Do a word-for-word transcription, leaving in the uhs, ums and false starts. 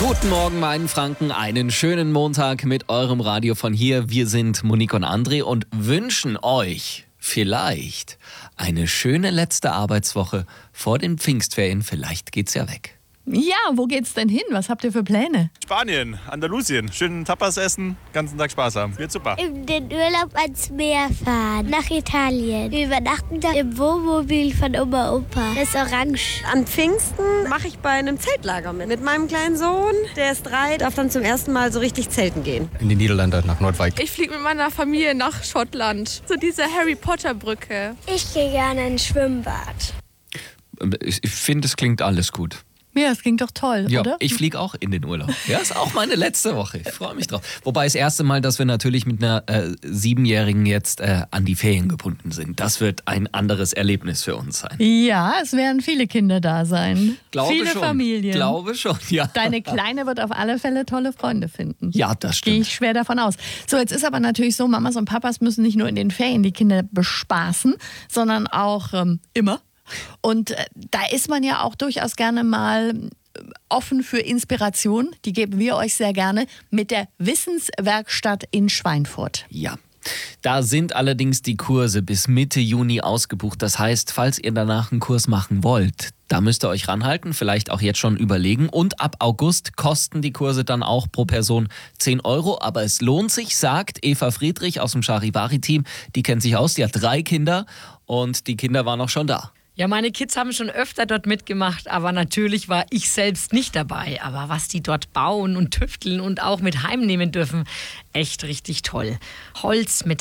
Guten Morgen, meinen Franken. Einen schönen Montag mit eurem Radio von hier. Wir sind Monique und André und wünschen euch vielleicht eine schöne letzte Arbeitswoche vor den Pfingstferien. Vielleicht geht's ja weg. Ja, wo geht's denn hin? Was habt ihr für Pläne? Spanien, Andalusien. Schön Tapas essen, ganzen Tag Spaß haben. Wird super. In den Urlaub ans Meer fahren, nach Italien. Wir übernachten da im Wohnmobil von Oma und Opa. Das ist orange. An Pfingsten mache ich bei einem Zeltlager mit. Mit meinem kleinen Sohn, der ist drei, darf dann zum ersten Mal so richtig zelten gehen. In die Niederlande, nach Nordwijk. Ich fliege mit meiner Familie nach Schottland, zu dieser Harry Potter Brücke. Ich gehe gerne ins Schwimmbad. Ich finde, es klingt alles gut. Ja, das klingt doch toll, Ja, oder? ich fliege auch in den Urlaub. Ja, ist auch meine letzte Woche. Ich freue mich drauf. Wobei das erste Mal, dass wir natürlich mit einer äh, Siebenjährigen jetzt äh, an die Ferien gebunden sind. Das wird ein anderes Erlebnis für uns sein. Ja, es werden viele Kinder da sein. Glaube viele schon. Familien. Glaube schon, ja. Deine Kleine wird auf alle Fälle tolle Freunde finden. Ja, das Gehe stimmt. ich schwer davon aus. So, jetzt ist aber natürlich so, Mamas und Papas müssen nicht nur in den Ferien die Kinder bespaßen, sondern auch ähm, immer. Und äh, da ist man ja auch durchaus gerne mal offen für Inspiration. Die geben wir euch sehr gerne mit der Wissenswerkstatt in Schweinfurt. Ja. Da sind allerdings die Kurse bis Mitte Juni ausgebucht. Das heißt, falls ihr danach einen Kurs machen wollt, da müsst ihr euch ranhalten, vielleicht auch jetzt schon überlegen. Und ab August kosten die Kurse dann auch pro Person zehn Euro. Aber es lohnt sich, sagt Eva Friedrich aus dem Charivari-Team. Die kennt sich aus, die hat drei Kinder und die Kinder waren auch schon da. Ja, meine Kids haben schon öfter dort mitgemacht, aber natürlich war ich selbst nicht dabei. Aber was die dort bauen und tüfteln und auch mit heimnehmen dürfen, echt richtig toll. Holz,